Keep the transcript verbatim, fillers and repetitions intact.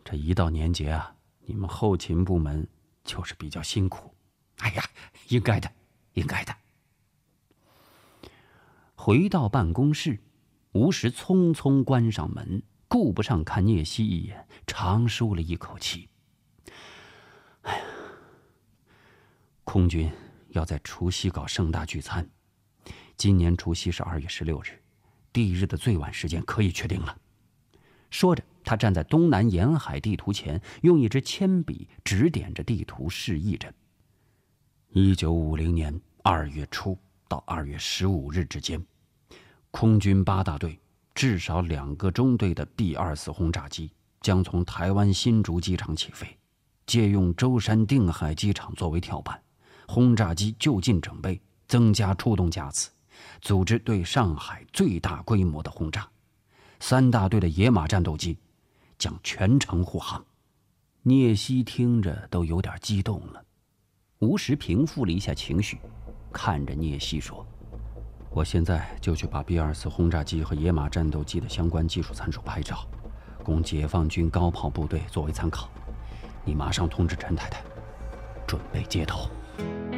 这一到年节啊，你们后勤部门就是比较辛苦。 哎呀，应该的，应该的。 回到办公室，吴石匆匆关上门，顾不上看聂西一眼，长舒了一口气。哎呀，空军要在除夕搞盛大聚餐，今年除夕是二月十六日，地日的最晚时间可以确定了。说着，他站在东南沿海地图前，用一支铅笔指点着地图，示意着：一九五零年二月初到二月十五日之间，空军八大队至少两个中队的 B 二四轰炸机将从台湾新竹机场起飞，借用舟山定海机场作为跳板，轰炸机就近整备，增加出动架次，组织对上海最大规模的轰炸。三大队的野马战斗机将全程护航。聂西听着都有点激动了。吴石平复了一下情绪，看着聂西说：我现在就去把 B 二四轰炸机和野马战斗机的相关技术参数拍照，供解放军高炮部队作为参考。你马上通知陈太太，准备接头。